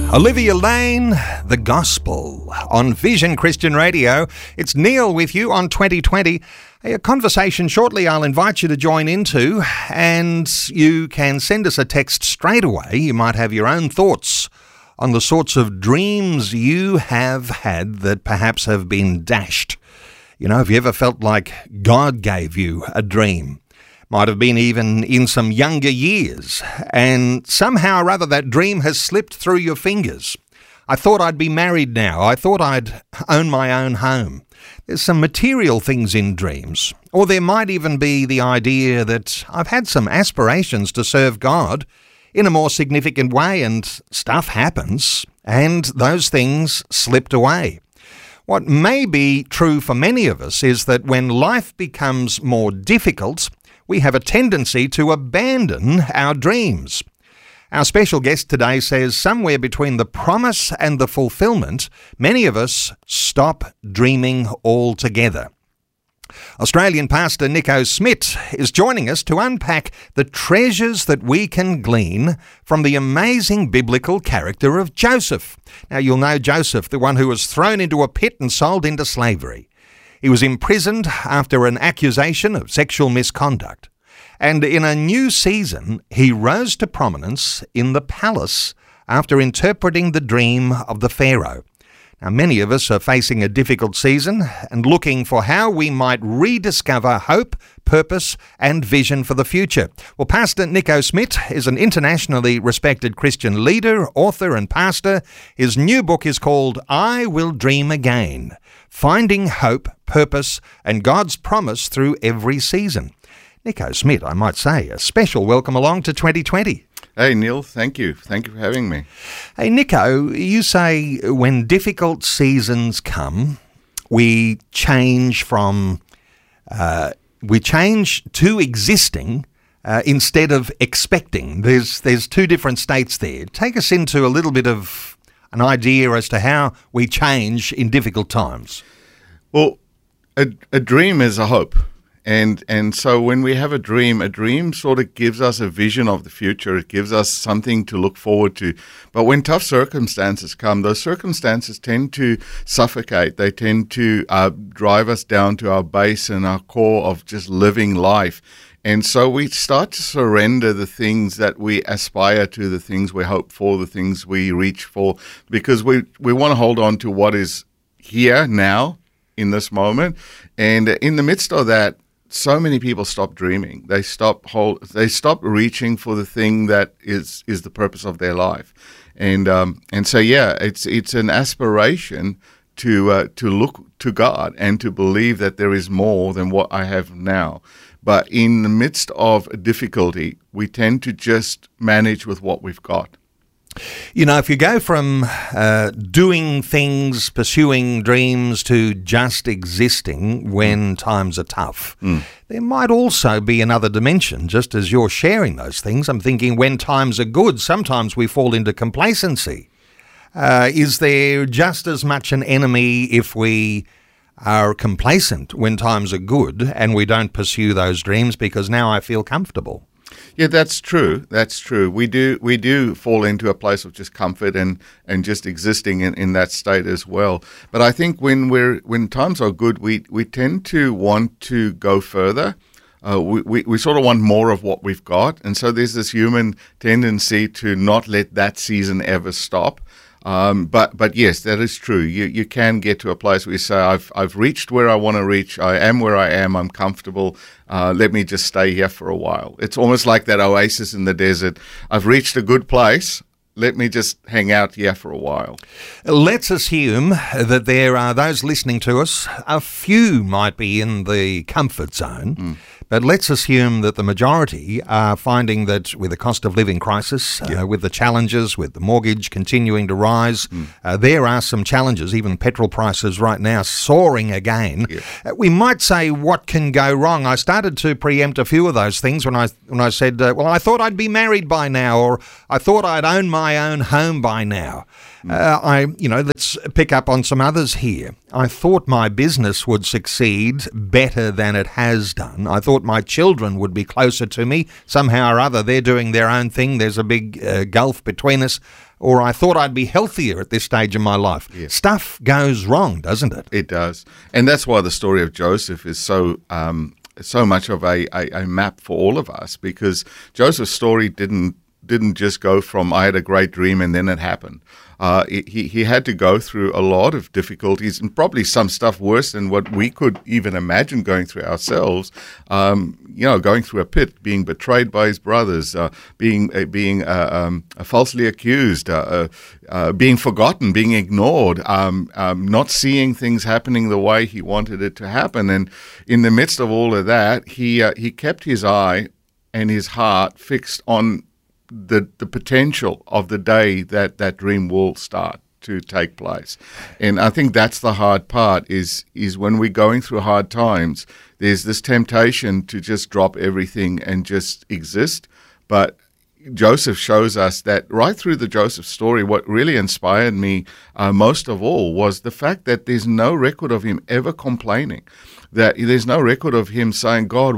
Olivia Lane, The Gospel, on Vision Christian Radio. It's Neil with you on 2020. A conversation shortly I'll invite you to join into, and you can send us a text straight away. You might have your own thoughts on the sorts of dreams you have had that perhaps have been dashed. You know, have you ever felt like God gave you a dream? Might have been even in some younger years, and somehow or other that dream has slipped through your fingers. I thought I'd be married now. I thought I'd own my own home. There's some material things in dreams. Or there might even be the idea that I've had some aspirations to serve God in a more significant way, and stuff happens, and those things slipped away. What may be true for many of us is that when life becomes more difficult, we have a tendency to abandon our dreams. Our special guest today says somewhere between the promise and the fulfillment, many of us stop dreaming altogether. Australian pastor Nico Smith is joining us to unpack the treasures that we can glean from the amazing biblical character of Joseph. Now, you'll know Joseph, the one who was thrown into a pit and sold into slavery. He was imprisoned after an accusation of sexual misconduct. And in a new season, he rose to prominence in the palace after interpreting the dream of the Pharaoh. Now, many of us are facing a difficult season and looking for how we might rediscover hope, purpose and vision for the future. Well, Pastor Nico Smith is an internationally respected Christian leader, author and pastor. His new book is called I Will Dream Again: Finding Hope, Purpose and God's Promise Through Every Season. Nico Smith, I might say, a special welcome along to 2020. Hey, Neil, thank you. Thank you for having me. Hey, Nico, you say when difficult seasons come, we change to existing instead of expecting. There's two different states there. Take us into a little bit of an idea as to how we change in difficult times. Well, a dream is a hope. And so when we have a dream sort of gives us a vision of the future. It gives us something to look forward to. But when tough circumstances come, those circumstances tend to suffocate. They tend to drive us down to our base and our core of just living life. And so we start to surrender the things that we aspire to, the things we hope for, the things we reach for, because we want to hold on to what is here now in this moment. And in the midst of that, so many people stop dreaming. They stop reaching for the thing that is the purpose of their life. And so it's an aspiration to look to God and to believe that there is more than what I have now. But in the midst of difficulty, we tend to just manage with what we've got. You know, if you go from doing things, pursuing dreams, to just existing when times are tough, there might also be another dimension, just as you're sharing those things. I'm thinking when times are good, sometimes we fall into complacency. Is there just as much an enemy if we are complacent when times are good and we don't pursue those dreams because now I feel comfortable? Yeah, that's true. That's true. We do fall into a place of just comfort and just existing in that state as well. But I think when times are good, we tend to want to go further. We sort of want more of what we've got, and so there's this human tendency to not let that season ever stop. But yes, that is true. You can get to a place where you say, I've reached where I want to reach. I am where I am. I'm comfortable. Let me just stay here for a while. It's almost like that oasis in the desert. I've reached a good place. Let me just hang out here for a while. Let's assume that there are those listening to us. A few might be in the comfort zone. But let's assume that the majority are finding that with the cost of living crisis, with the challenges, with the mortgage continuing to rise, there are some challenges, even petrol prices right now soaring again. We might say, what can go wrong? I started to preempt a few of those things when I said, well, I thought I'd be married by now, or I thought I'd own my own home by now. Let's pick up on some others here. I thought my business would succeed better than it has done. I thought thought my children would be closer to me. Somehow or other, they're doing their own thing. There's a big gulf between us. Or I thought I'd be healthier at this stage of my life. Yes. Stuff goes wrong, doesn't it? It does. And that's why the story of Joseph is so much of a map for all of us, because Joseph's story didn't just go from I had a great dream and then it happened. He had to go through a lot of difficulties, and probably some stuff worse than what we could even imagine going through ourselves. Going through a pit, being betrayed by his brothers, being falsely accused, being forgotten, being ignored, not seeing things happening the way he wanted it to happen. And in the midst of all of that, he kept his eye and his heart fixed on the potential of the day that dream will start to take place. And I think that's the hard part is when we're going through hard times, there's this temptation to just drop everything and just exist. But Joseph shows us that right through the Joseph story, what really inspired me most of all was the fact that there's no record of him ever complaining, that there's no record of him saying, God,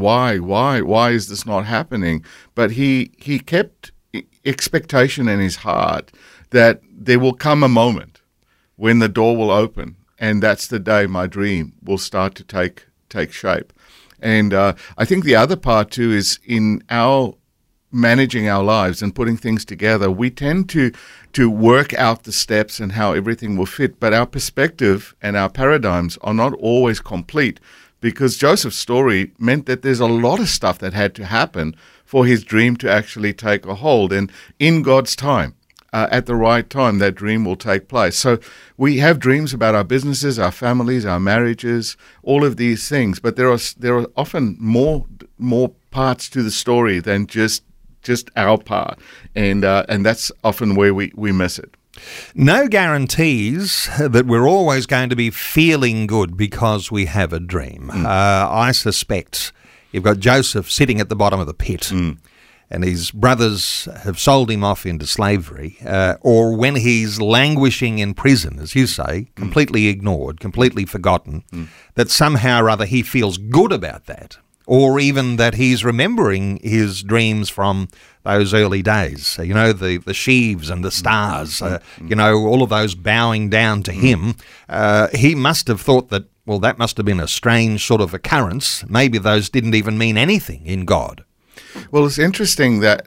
why is this not happening? But he kept expectation in his heart that there will come a moment when the door will open, and that's the day my dream will start to take shape. And I think the other part too is in our managing our lives and putting things together, we tend to work out the steps and how everything will fit, but our perspective and our paradigms are not always complete, because Joseph's story meant that there's a lot of stuff that had to happen for his dream to actually take a hold. And in God's time, at the right time, that dream will take place. So we have dreams about our businesses, our families, our marriages, all of these things, but there are often more parts to the story than just our part, and that's often where we miss it. No guarantees that we're always going to be feeling good because we have a dream. I suspect you've got Joseph sitting at the bottom of the pit, and his brothers have sold him off into slavery, or when he's languishing in prison, as you say, completely ignored, completely forgotten, that somehow or other he feels good about that. Or even that he's remembering his dreams from those early days. The sheaves and the stars, all of those bowing down to him. He must have thought that, well, that must have been a strange sort of occurrence. Maybe those didn't even mean anything in God. Well, it's interesting that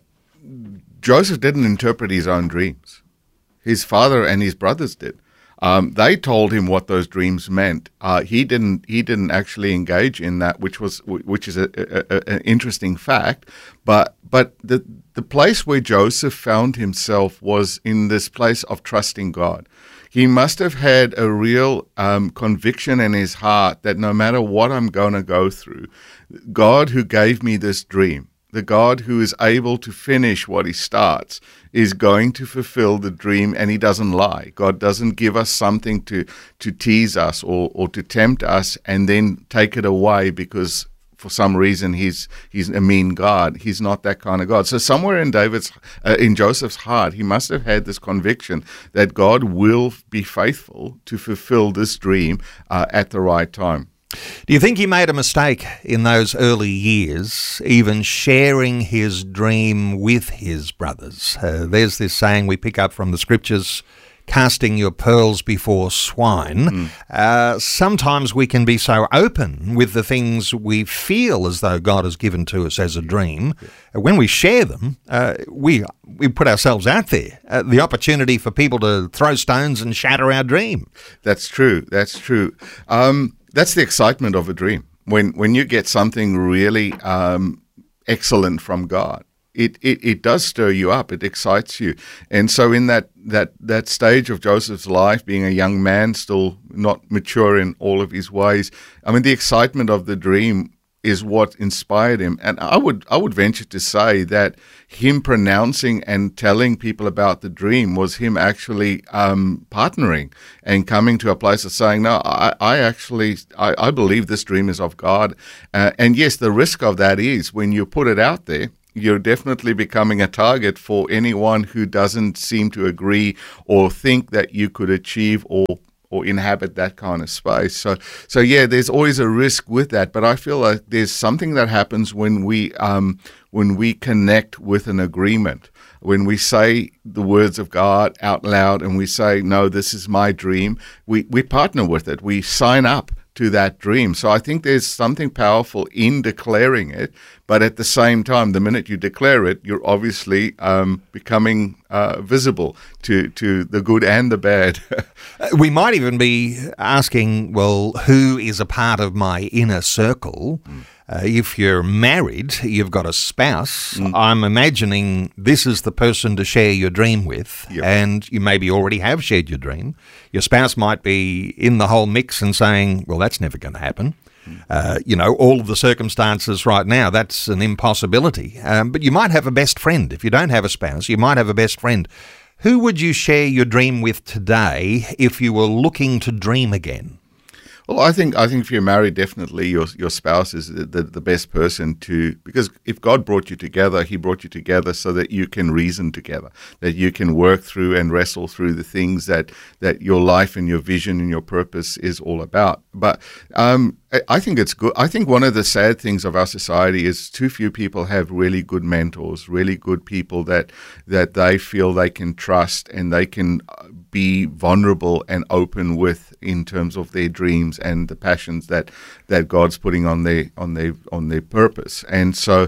Joseph didn't interpret his own dreams. His father and his brothers did. They told him what those dreams meant. He didn't actually engage in that, which is an interesting fact. But the place where Joseph found himself was in this place of trusting God. He must have had a real conviction in his heart that no matter what I'm going to go through, God who gave me this dream, the God who is able to finish what he starts, is going to fulfill the dream, and he doesn't lie. God doesn't give us something to tease us or to tempt us and then take it away because for some reason he's a mean God. He's not that kind of God. So somewhere in Joseph's heart, he must have had this conviction that God will be faithful to fulfill this dream at the right time. Do you think he made a mistake in those early years, even sharing his dream with his brothers? There's this saying we pick up from the scriptures, casting your pearls before swine. Sometimes we can be so open with the things we feel as though God has given to us as a dream. When we share them, we put ourselves out there, the opportunity for people to throw stones and shatter our dream. That's true. That's true. That's the excitement of a dream. When you get something really excellent from God, it does stir you up. It excites you. And so in that stage of Joseph's life, being a young man, still not mature in all of his ways, I mean, the excitement of the dream is what inspired him. And I would venture to say that him pronouncing and telling people about the dream was him actually partnering and coming to a place of saying, no, I believe this dream is of God. And yes, the risk of that is when you put it out there, you're definitely becoming a target for anyone who doesn't seem to agree or think that you could achieve or or inhabit that kind of space. So yeah, there's always a risk with that. But I feel like there's something that happens when we connect with an agreement. When we say the words of God out loud and we say, no, this is my dream, we partner with it. We sign up to that dream. So I think there's something powerful in declaring it, but at the same time, the minute you declare it, you're obviously becoming visible to the good and the bad. We might even be asking, well, who is a part of my inner circle? If you're married, you've got a spouse. I'm imagining this is the person to share your dream with, and you maybe already have shared your dream. Your spouse might be in the whole mix and saying, well, that's never going to happen. All of the circumstances right now, that's an impossibility. But you might have a best friend. If you don't have a spouse, you might have a best friend. Who would you share your dream with today if you were looking to dream again? Well, I think if you're married, definitely your spouse is the best person to, because if God brought you together, He brought you together so that you can reason together, that you can work through and wrestle through the things that your life and your vision and your purpose is all about. But I think it's good. I think one of the sad things of our society is too few people have really good mentors, really good people that they feel they can trust and they can be vulnerable and open with in terms of their dreams and the passions that God's putting on their purpose. And so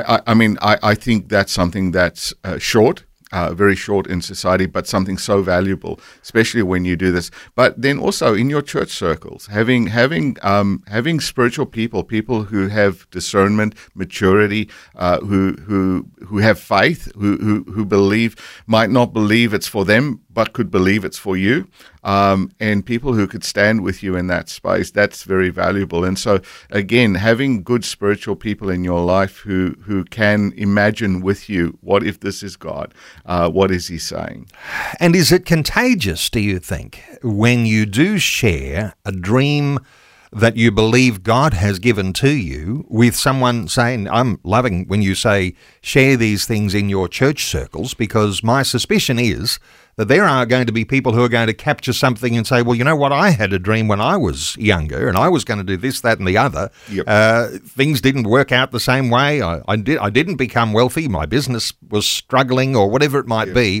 I think that's something that's short. Very short in society, but something so valuable, especially when you do this. But then also in your church circles, having spiritual people who have discernment, maturity, who have faith, who might not believe it's for them, but could believe it's for you, and people who could stand with you in that space. That's very valuable. And so, again, having good spiritual people in your life who can imagine with you, what if this is God? What is He saying? And is it contagious, do you think, when you do share a dream that you believe God has given to you with someone saying, I'm loving when you say share these things in your church circles, because my suspicion is that there are going to be people who are going to capture something and say, well, you know what, I had a dream when I was younger and I was going to do this, that and the other. Things didn't work out the same way. I didn't become wealthy. My business was struggling or whatever it might be.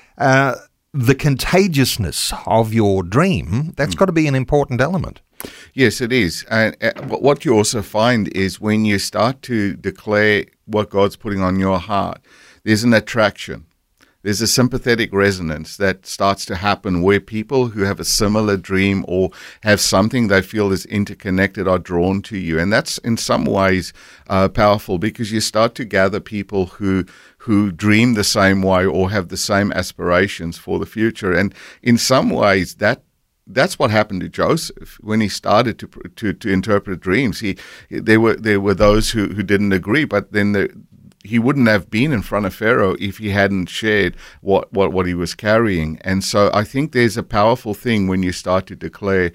The contagiousness of your dream, that's got to be an important element. Yes, it is. And what you also find is when you start to declare what God's putting on your heart, there's an attraction. There's a sympathetic resonance that starts to happen where people who have a similar dream or have something they feel is interconnected are drawn to you. And that's in some ways powerful, because you start to gather people who dream the same way or have the same aspirations for the future. And in some ways, that's what happened to Joseph when he started to interpret dreams. There were those who didn't agree, but then he wouldn't have been in front of Pharaoh if he hadn't shared what he was carrying. And so I think there's a powerful thing when you start to declare.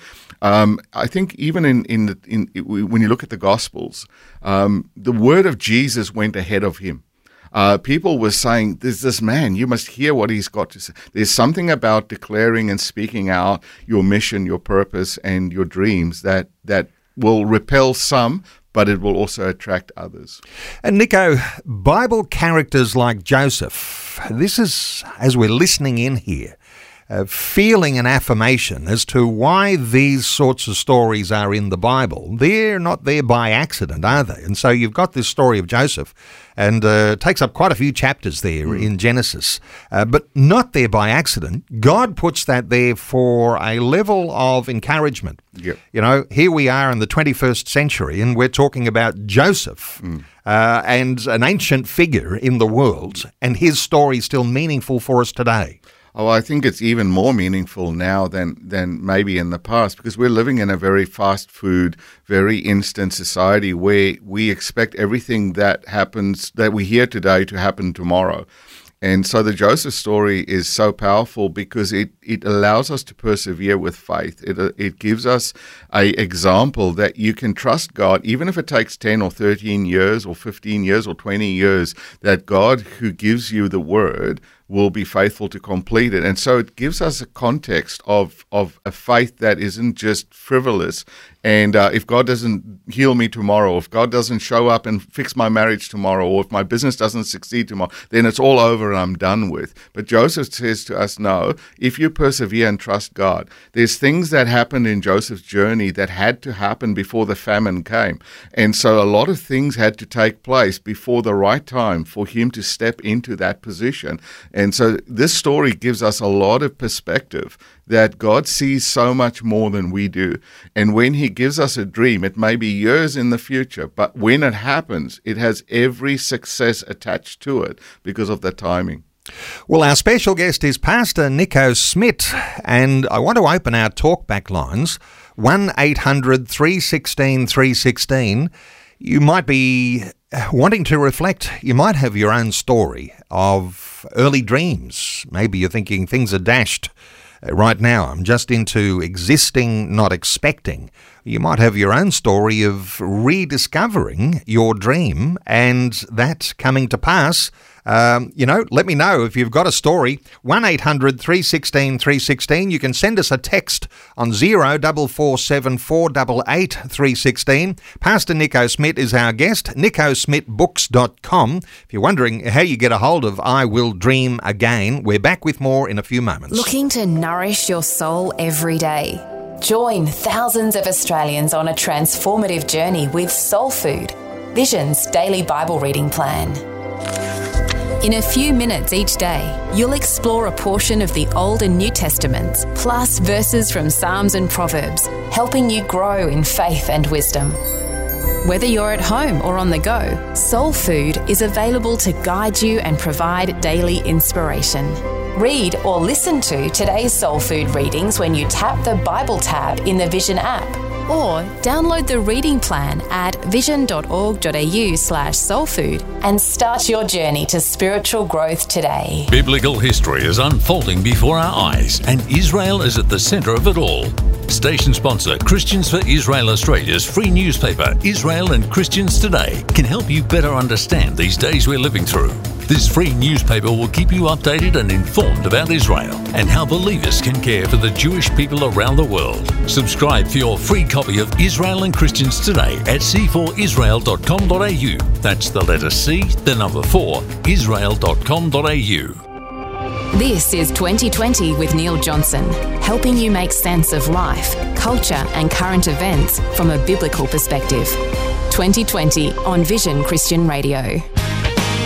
I think even when you look at the Gospels, the word of Jesus went ahead of him. People were saying, there's this man, you must hear what he's got to say. There's something about declaring and speaking out your mission, your purpose, and your dreams that will repel some, but it will also attract others. And Nico, Bible characters like Joseph, this is, as we're listening in here, feeling an affirmation as to why these sorts of stories are in the Bible. They're not there by accident, are they? And so you've got this story of Joseph, and it takes up quite a few chapters there in Genesis, but not there by accident. God puts that there for a level of encouragement. Yep. You know, here we are in the 21st century, and we're talking about Joseph and an ancient figure in the world, and his story is still meaningful for us today. Oh, I think it's even more meaningful now than maybe in the past, because we're living in a very fast food, very instant society where we expect everything that happens, that we hear today, to happen tomorrow. And so the Joseph story is so powerful because it allows us to persevere with faith. It gives us an example that you can trust God, even if it takes 10 or 13 years or 15 years or 20 years, that God who gives you the word will be faithful to complete it. And so it gives us a context of a faith that isn't just frivolous. And if God doesn't heal me tomorrow, if God doesn't show up and fix my marriage tomorrow, or if my business doesn't succeed tomorrow, then it's all over and I'm done with. But Joseph says to us, no, if you persevere and trust God, there's things that happened in Joseph's journey that had to happen before the famine came. And so a lot of things had to take place before the right time for him to step into that position. And so this story gives us a lot of perspective that God sees so much more than we do. And when he gives us a dream, it may be years in the future, but when it happens, it has every success attached to it because of the timing. Well, our special guest is Pastor Nico Smit, and I want to open our talkback lines, 1-800-316-316. You might be wanting to reflect. You might have your own story of early dreams. Maybe you're thinking things are dashed right now. I'm just into existing, not expecting. You might have your own story of rediscovering your dream and that coming to pass. Let me know if you've got a story. 1-800-316-316. You can send us a text on 0447488316. Pastor Nico Smit is our guest. NicoSmitBooks.com. If you're wondering how you get a hold of I Will Dream Again, we're back with more in a few moments. Looking to nourish your soul every day? Join thousands of Australians on a transformative journey with Soul Food, Vision's daily Bible reading plan. In a few minutes each day, you'll explore a portion of the Old and New Testaments, plus verses from Psalms and Proverbs, helping you grow in faith and wisdom. Whether you're at home or on the go, Soul Food is available to guide you and provide daily inspiration. Read or listen to today's Soul Food readings when you tap the Bible tab in the Vision app, or download the reading plan at vision.org.au/soulfood and start your journey to spiritual growth today. Biblical history is unfolding before our eyes, and Israel is at the centre of it all. Station sponsor Christians for Israel Australia's free newspaper, Israel and Christians Today, can help you better understand these days we're living through. This free newspaper will keep you updated and informed about Israel and how believers can care for the Jewish people around the world. Subscribe for your free copy of Israel and Christians Today at c4israel.com.au. That's the letter C, the number 4, israel.com.au. This is 2020 with Neil Johnson, helping you make sense of life, culture and current events from a biblical perspective. 2020 on Vision Christian Radio.